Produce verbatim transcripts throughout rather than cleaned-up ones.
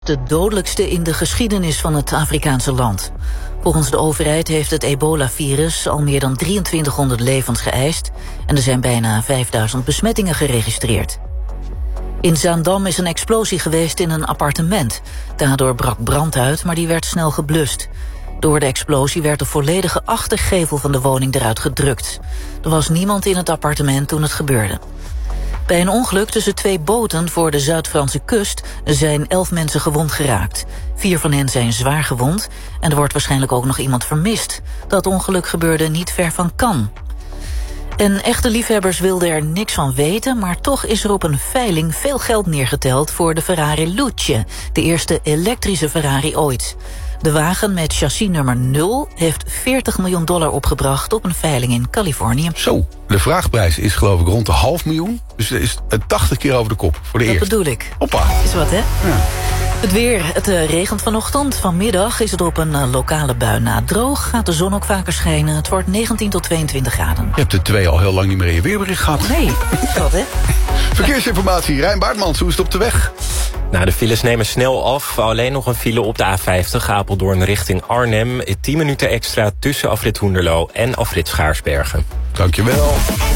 De dodelijkste in de geschiedenis van het Afrikaanse land. Volgens de overheid heeft het ebola-virus al meer dan drieëntwintighonderd levens geëist en er zijn bijna vijfduizend besmettingen geregistreerd. In Zaandam is een explosie geweest in een appartement. Daardoor brak brand uit, maar die werd snel geblust. Door de explosie werd de volledige achtergevel van de woning eruit gedrukt. Er was niemand in het appartement toen het gebeurde. Bij een ongeluk tussen twee boten voor de Zuid-Franse kust zijn elf mensen gewond geraakt. Vier van hen zijn zwaar gewond en er wordt waarschijnlijk ook nog iemand vermist. Dat ongeluk gebeurde niet ver van Cannes. En echte liefhebbers wilden er niks van weten, maar toch is er op een veiling veel geld neergeteld voor de Ferrari Luce, de eerste elektrische Ferrari ooit. De wagen met chassisnummer nul heeft veertig miljoen dollar opgebracht op een veiling in Californië. Zo, de vraagprijs is geloof ik rond de half miljoen. Dus er is tachtig keer over de kop voor de Dat eerste. Dat bedoel ik. Hoppa. Is wat, hè? Ja. Het weer. Het uh, regent vanochtend. Vanmiddag is het op een uh, lokale bui na droog. Gaat de zon ook vaker schijnen. Het wordt negentien tot tweeëntwintig graden. Je hebt de twee al heel lang niet meer in je weerbericht gehad. Nee, is wat, hè? Verkeersinformatie, Rijn Baartmans, hoe is het op de weg? Nou, de files nemen snel af. Alleen nog een file op de A vijftig, Apeldoorn richting Arnhem. tien minuten extra tussen afrit Hoenderloo en afrit Schaarsbergen. Dankjewel.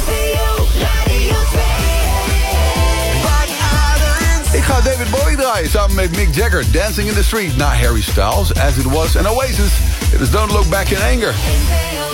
Ik ga David Bowie draaien samen met Mick Jagger. Dancing in the Street na Harry Styles, As It Was en Oasis. It is Don't Look Back in Anger.